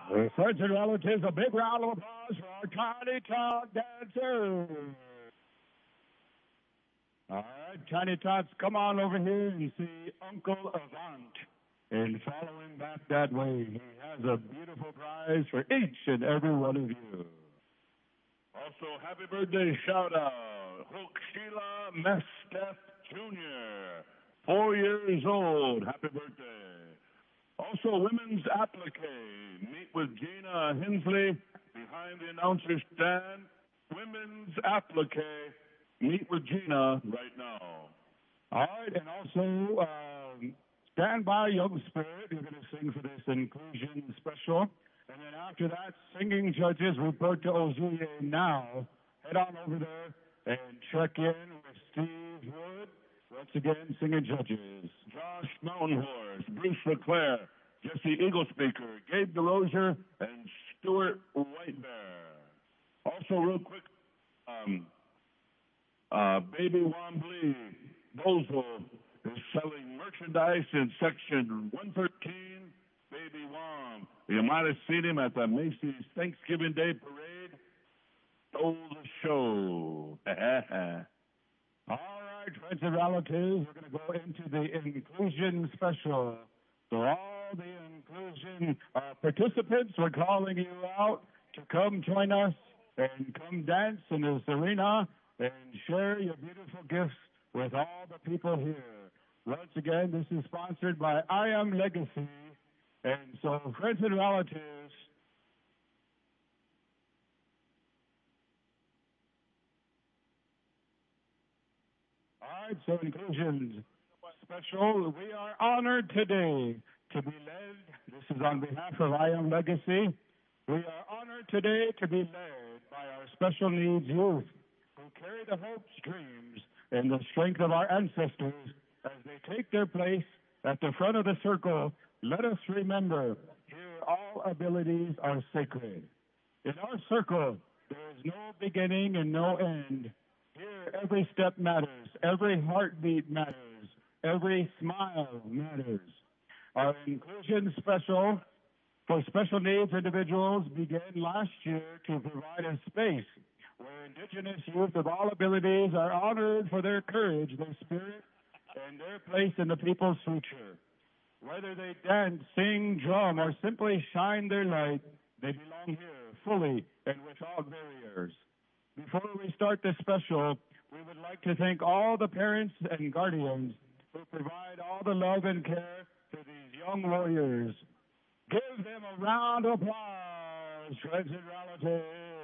Friends and relatives, a big round of applause for our Tiny Tot dancers. All right, Tiny Tots, come on over here and see Uncle Avant. And following back that way, he has a beautiful prize for each and every one of you. Also, happy birthday shout out, Hook Sheila Mestef Jr., 4 years old. Happy birthday. Also, women's applique. Meet with Gina Hensley behind the announcer stand. Women's applique. Meet with Gina right now. All right, and also stand by, Young Spirit. You're going to sing for this inclusion special. And then after that, singing judges, Roberto Ozuye now. Head on over there and check in with Steve Wood. Once again, singing judges. Josh Mountain Horse, Bruce LeClaire, Jesse Eagle Speaker, Gabe DeLozier, and Stuart White Bear. Also, real quick, Baby Wombly Bozo is selling merchandise in section 113. Baby Wom. You might have seen him at the Macy's Thanksgiving Day Parade. Stole the show. All right, friends and relatives, we're going to go into the inclusion special. So all the inclusion participants, we're calling you out to come join us and come dance in this arena and share your beautiful gifts with all the people here. Once again, this is sponsored by I Am Legacy. And so, friends and relatives, all right, so inclusions special. We are honored today to be led. This is on behalf of I Am Legacy. We are honored today to be led by our special needs youth who carry the hopes, dreams, and the strength of our ancestors as they take their place at the front of the circle. Let us remember, here all abilities are sacred. In our circle, there is no beginning and no end. Here every step matters, every heartbeat matters, every smile matters. Our inclusion special for special needs individuals began last year to provide a space where Indigenous youth of all abilities are honored for their courage, their spirit, and their place in the people's future. Whether they dance, sing, drum, or simply shine their light, they belong here fully and without barriers. Before we start this special, we would like to thank all the parents and guardians who provide all the love and care to these young warriors. Give them a round of applause, friends and relatives.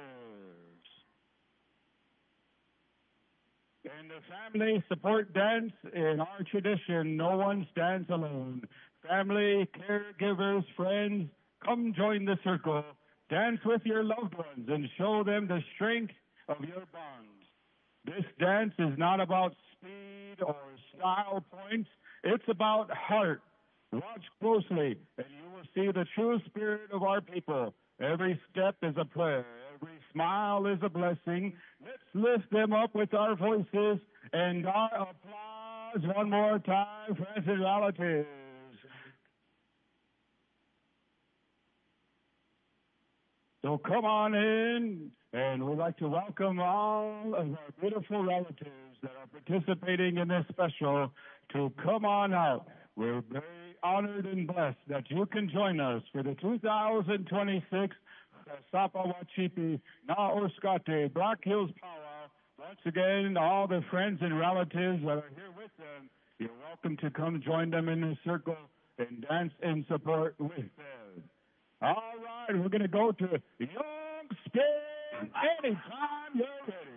In the family support dance, in our tradition, no one stands alone. Family, caregivers, friends, come join the circle. Dance with your loved ones and show them the strength of your bonds. This dance is not about speed or style points. It's about heart. Watch closely, and you will see the true spirit of our people. Every step is a prayer. Every smile is a blessing. Let's lift them up with our voices and our applause one more time, friends and relatives. So come on in, and we'd like to welcome all of our beautiful relatives that are participating in this special to come on out. We're very honored and blessed that you can join us for the 2026 Sapa Wachipi Na Oskate Black Hills Powwow. Once again, all the friends and relatives that are here with them, you're welcome to come join them in the circle and dance in support with them. All right, we're going to go to Young Spirit anytime you're ready.